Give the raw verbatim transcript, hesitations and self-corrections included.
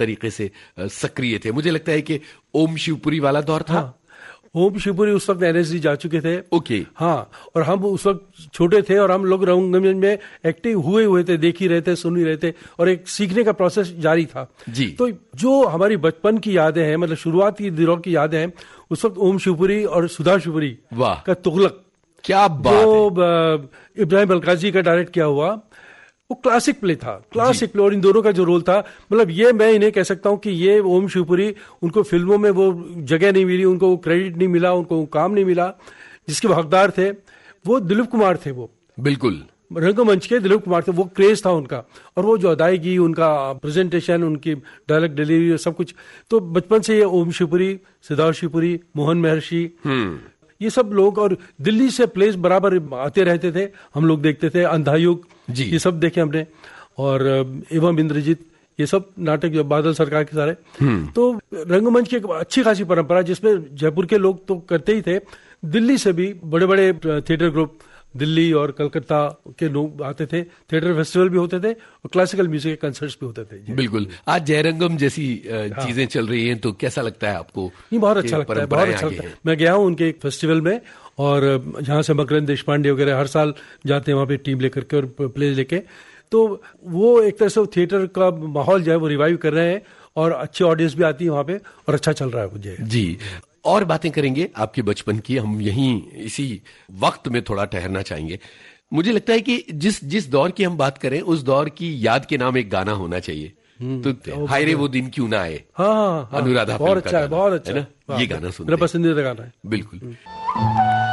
तरीके से सक्रिय थे? मुझे लगता है कि ओम शिवपुरी वाला दौर था। हाँ, ओम शिवपुरी उस वक्त एनएसडी जा चुके थे। ओके। हाँ, और हम उस वक्त छोटे थे और हम लोग रंगमंच में एक्टिव हुए हुए थे, देख ही रहे थे, सुन ही रहे थे, और एक सीखने का प्रोसेस जारी था जी। तो जो हमारी बचपन की यादें हैं, मतलब शुरुआत की दिनों की यादें हैं, उस वक्त ओम शिवपुरी और सुधा शिवपुरी का तुगलक, क्या बात जो इब्राहिम अलकाजी का डायरेक्ट किया हुआ, वो क्लासिक प्ले था, क्लासिक प्ले। और इन दोनों का जो रोल था, मतलब ये मैं इन्हें कह सकता हूं कि ये ओम शिवपुरी, उनको फिल्मों में वो जगह नहीं मिली, उनको क्रेडिट नहीं मिला, उनको काम नहीं मिला जिसके वो हकदार थे, वो दिलीप कुमार थे। वो बिल्कुल रंगमंच के दिलीप कुमार थे, वो क्रेज था उनका, और वो जो अदायगी, उनका प्रेजेंटेशन, उनकी डायलॉग डिलीवरी, सब कुछ। तो बचपन से ये ओम शिवपुरी, सिद्धार्थ शिवपुरी, मोहन महर्षि, ये सब लोग, और दिल्ली से प्लेस बराबर आते रहते थे, हम लोग देखते थे। अंधायुग, ये सब देखे हमने, और एवं इंद्रजीत, ये सब नाटक जो बादल सरकार के सारे। तो रंगमंच की एक अच्छी खासी परंपरा, जिसमें जयपुर के लोग तो करते ही थे, दिल्ली से भी बड़े बड़े थिएटर ग्रुप, दिल्ली और कलकत्ता के लोग आते थे, थिएटर फेस्टिवल भी होते थे और क्लासिकल म्यूजिक के कंसर्ट्स भी होते थे। बिल्कुल। आज जयरंगम जैसी हाँ। चीजें चल रही हैं, तो कैसा लगता है आपको? नहीं, बहुत अच्छा लगता है, बहुत अच्छा लगता है। मैं गया हूँ उनके एक फेस्टिवल में, और जहाँ से मकरंद देशपांडे वगैरह हर साल जाते हैं वहाँ पे टीम लेकर के और प्ले लेके, तो वो एक तरह से थिएटर का माहौल जो है वो रिवाइव कर रहे हैं, और अच्छी ऑडियंस भी आती है वहाँ पे, और अच्छा चल रहा है मुझे जी। और बातें करेंगे आपके बचपन की, हम यहीं इसी वक्त में थोड़ा ठहरना चाहेंगे। मुझे लगता है कि जिस जिस दौर की हम बात करें, उस दौर की याद के नाम एक गाना होना चाहिए, तो हाय रे वो दिन क्यों ना आए। हाँ, हाँ, अनुराधा, बहुत अच्छा है, बहुत अच्छा है ना, ये गाना सुनते हैं, मेरा पसंदीदा गाना है। बिल्कुल।